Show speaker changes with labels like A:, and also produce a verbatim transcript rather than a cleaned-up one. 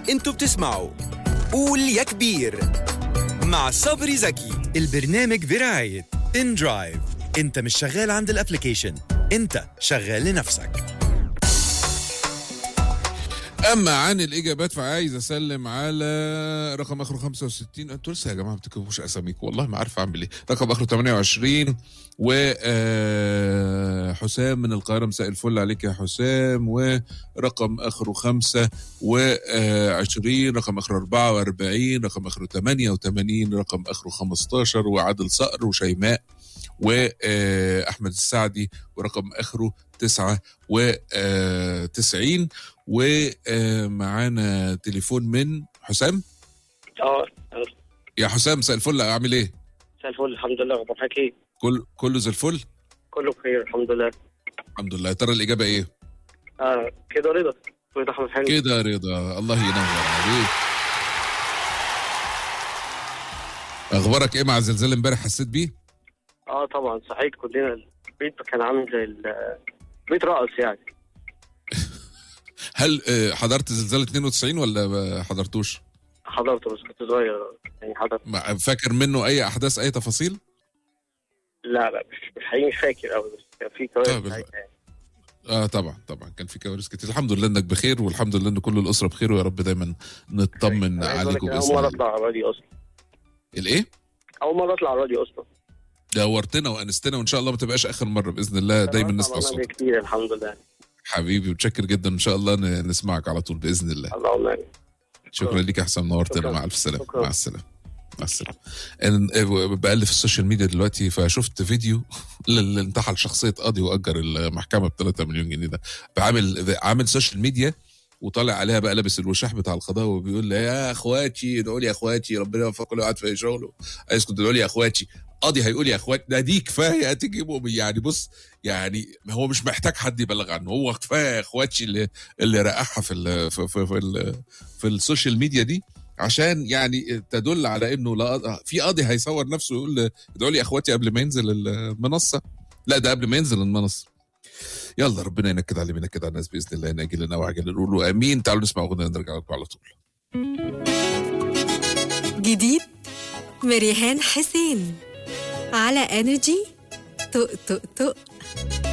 A: انتوا بتسمعوا قول يا كبير مع صبري زكي. البرنامج برعاية إن درايف. انت مش شغال عند الابليكيشن، انت شغال لنفسك.
B: اما عن الاجابات فعايز اسلم على رقم اخره خمسة وستين. انتوا لسه يا جماعه ما بتكتبوش اساميكم، والله ما عارف اعمل ايه. رقم اخره ثمانية وعشرين و حسام من القاهره، مساء الفل عليك يا حسام. ورقم اخره خمسة وعشرين، رقم اخره أربعة وأربعين، رقم اخره ثمانية وثمانين، رقم اخره خمستاشر، وعادل صقر وشيماء واحمد السعدي، ورقم اخره تسعة وتسعين. ومعانا تليفون من حسام.
C: اه
B: يا حسام مساء الفل، عامل ايه؟
C: مساء الفل، الحمد لله. اخبارك ايه؟
B: كل كله زي الفل،
C: كله بخير الحمد لله.
B: الحمد لله. ترى الاجابه ايه؟
C: اه كده رضا، رضا احمد حلمي.
B: كده رضا، الله ينور عليك. اخبارك ايه مع الزلزال امبارح؟ حسيت بيه؟
C: اه طبعا صحيت كلنا، البيت كان عامل زي البيت رقص يعني.
B: هل حضرت زلزال اتنين وتسعين ولا ما حضرتوش؟
C: حضرته بس كنت صغير يعني. حضرت.
B: فاكر منه اي احداث، اي تفاصيل؟
C: لا لا مش مش حقيقي، مش فاكر قوي، بس كان في كوارث يعني.
B: اه طبعا طبعا كان في كوارث كتير. الحمد لله انك بخير، والحمد لله ان كل الاسره بخير، ويا رب دايما نطمن عليكم باذن الله.
C: اول مره اطلع على الراديو اصلا.
B: الايه؟
C: اول مره اطلع على الراديو اصلا.
B: دورتنا وانستنا، وان شاء الله ما تبقاش اخر مره باذن الله، دايما نسمع صوتك
C: كتير. الحمد لله
B: حبيبي، متشكر جدا. ان شاء الله نسمعك على طول باذن الله.
C: اللهم امين.
B: شكرا لك يا حسام، نورتنا. مع الف سلامه. مع السلامه. مع السلامه. انا بقلب في السوشيال ميديا دلوقتي، فشفت فيديو اللي انتحل شخصيه قاضي واجر المحكمه ب ثلاثة مليون جنيه. ده بعمل عامل سوشيال ميديا وطالع عليها بقى لابس الوشاح بتاع القضاء، وبيقول لي يا اخواتي ادعوا لي يا اخواتي، ربنا يوفق كل واحد في شغله. عايزكم تدعوا لي يا اخواتي. قاضي هيقول يا اخواتي؟ ده دي كفايه تجيبوا يعني. بص يعني هو مش محتاج حد يبلغ عنه، هو كفايه يا اخواتي اللي اللي رقعها في ال في في في, ال في السوشيال ميديا دي، عشان يعني تدل على انه لا في قاضي هيصور نفسه يقول ادعوا لي يا اخواتي قبل ما ينزل المنصه. لا ده قبل ما ينزل المنصه. يلا ربنا ينكد على ينكد على الناس باذن الله، ناجل لنا وعجل نقول امين. تعالوا نسمع اغنيه نرجع لكم على طول.
D: جديد مريهان حسين على انرجي. طق طق طق.